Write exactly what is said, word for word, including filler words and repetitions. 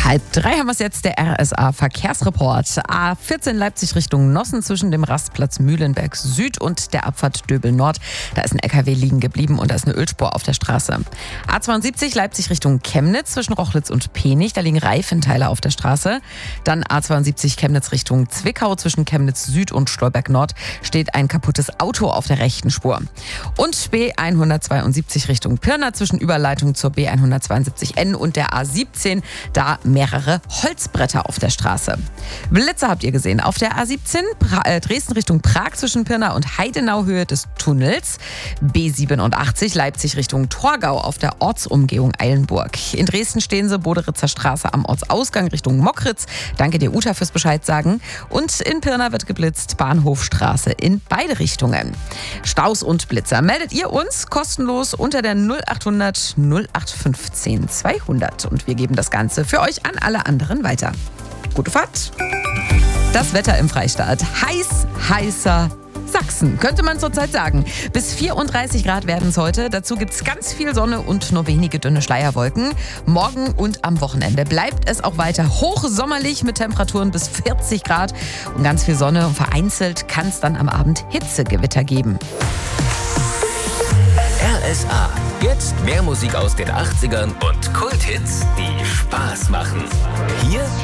Halb drei haben wir es jetzt, der R S A-Verkehrsreport. A vierzehn Leipzig Richtung Nossen zwischen dem Rastplatz Mühlenberg Süd und der Abfahrt Döbel Nord. Da ist ein L K W liegen geblieben und da ist eine Ölspur auf der Straße. A zweiundsiebzig Leipzig Richtung Chemnitz zwischen Rochlitz und Penich. Da liegen Reifenteile auf der Straße. Dann A zweiundsiebzig Chemnitz Richtung Zwickau zwischen Chemnitz Süd und Stolberg Nord steht ein kaputtes Auto auf der rechten Spur. Und B hundertzweiundsiebzig Richtung Pirna zwischen Überleitung zur B hundertzweiundsiebzig N und der A siebzehn. Da mehrere Holzbretter auf der Straße. Blitze habt ihr gesehen. Auf der A siebzehn pra- äh, Dresden Richtung Prag zwischen Pirna und Heidenau Höhe des Tunnels. B siebenundachtzig Leipzig Richtung Torgau auf der Ortsumgehung Eilenburg. In Dresden stehen sie Boderitzer Straße am Ortsausgang Richtung Mockritz. Danke dir, Uta, fürs Bescheid sagen. Und in Pirna wird geblitzt, Bahnhofstraße in beide Richtungen. Staus und Blitzer meldet ihr uns kostenlos unter der null achthundert null acht fünfzehn zweihundert. Und wir geben das Ganze für euch an alle anderen weiter. Gute Fahrt. Das Wetter im Freistaat. Heiß, heißer Sachsen, könnte man zurzeit sagen. Bis vierunddreißig Grad werden es heute. Dazu gibt es ganz viel Sonne und nur wenige dünne Schleierwolken. Morgen und am Wochenende bleibt es auch weiter hochsommerlich mit Temperaturen bis vierzig Grad und ganz viel Sonne. Und vereinzelt kann es dann am Abend Hitzegewitter geben. R S A. Jetzt mehr Musik aus den achtzigern und Kulthits, die Spaß machen. Hier